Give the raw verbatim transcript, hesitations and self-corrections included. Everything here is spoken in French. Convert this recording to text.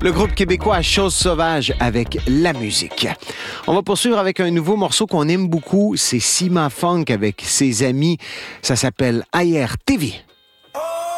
Le groupe québécois Chose Sauvage avec la musique. On va poursuivre avec un nouveau morceau qu'on aime beaucoup. C'est Cima Funk avec ses amis. Ça s'appelle Ayer T V.